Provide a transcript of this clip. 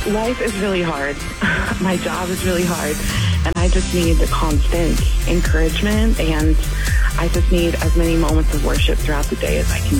Life is really hard. My job is really hard. And I just need the constant encouragement, and I just need as many moments of worship throughout the day as I can